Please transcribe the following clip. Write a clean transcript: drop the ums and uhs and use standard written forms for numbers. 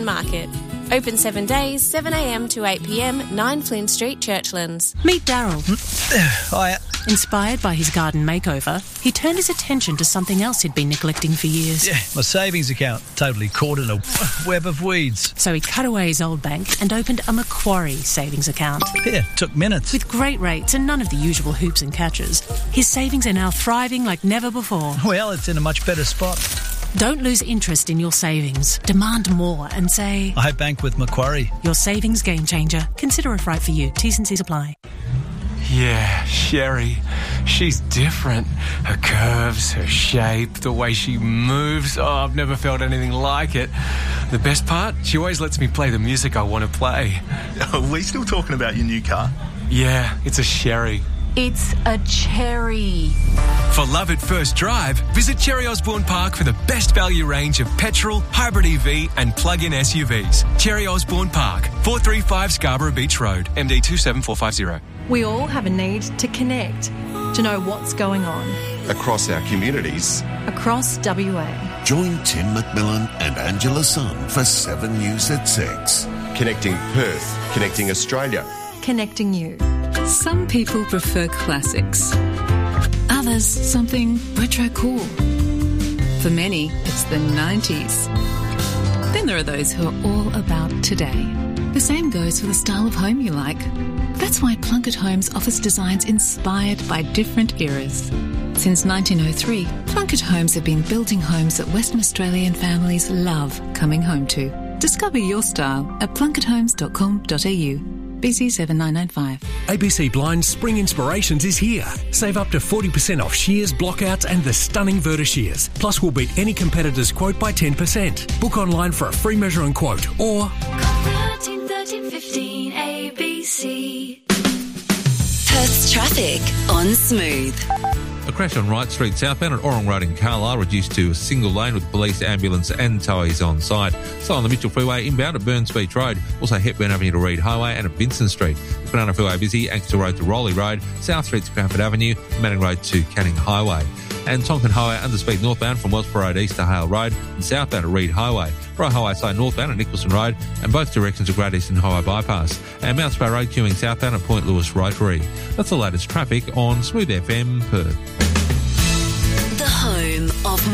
Market. Open 7 days, 7am to 8pm, 9 Flynn Street, Churchlands. Meet Daryl. Hiya. Inspired by his garden makeover, he turned his attention to something else he'd been neglecting for years. Yeah, my savings account totally caught in a web of weeds. So he cut away his old bank and opened a Macquarie savings account. Yeah, took minutes. With great rates and none of the usual hoops and catches, his savings are now thriving like never before. Well, it's in a much better spot. Don't lose interest in your savings. Demand more and say, I bank with Macquarie. Your savings game changer. Consider if right for you. T's and C's apply. Yeah, Sherry. She's different. Her curves, her shape, the way she moves. Oh, I've never felt anything like it. The best part? She always lets me play the music I want to play. Are we still talking about your new car? Yeah, it's a Sherry. It's a cherry. For love at first drive, visit Cherry Osborne Park for the best value range of petrol, hybrid EV and plug-in SUVs. Cherry Osborne Park, 435 Scarborough Beach Road, MD 27450. We all have a need to connect, to know what's going on. Across our communities. Across WA. Join Tim McMillan and Angela Sun for 7 News at 6. Connecting Perth, connecting Australia. Connecting you. Some people prefer classics. Others, something retro cool. For many, it's the 90s. Then there are those who are all about today. The same goes for the style of home you like. That's why Plunkett Homes offers designs inspired by different eras. Since 1903, Plunkett Homes have been building homes that Western Australian families love coming home to. Discover your style at plunketthomes.com.au. BC 7995. ABC Blind's Spring Inspirations is here. Save up to 40% off shears, blockouts and the stunning Verta shears. Plus we'll beat any competitor's quote by 10%. Book online for a free measure and quote or... Call 13 13 15 ABC. Perth's traffic on Smooth. A crash on Wright Street southbound at Orong Road in Carlisle reduced to a single lane with police, ambulance and towies on site. So on the Mitchell Freeway inbound at Burns Beach Road, also Hepburn Avenue to Reid Highway and at Vincent Street. The Banana Freeway busy, Ankersville Road to Rowley Road, South Street to Cranford Avenue, Manning Road to Canning Highway. And Tonkin Highway underspeed northbound from Wellsborough Road east to Hale Road and southbound at Reid Highway. Royal Highway side northbound at Nicholson Road and both directions of Great Eastern Highway bypass. And Mount Spray Road queuing southbound at Point Lewis Rotary. That's the latest traffic on Smooth FM Perth. The home of